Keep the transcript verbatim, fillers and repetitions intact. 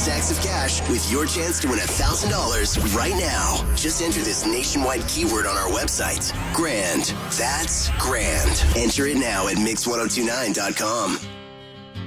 stacks of cash with your chance to win one thousand dollars right now. Just enter this nationwide keyword on our website. Grand. That's grand. Enter it now at mix ten twenty-nine dot com.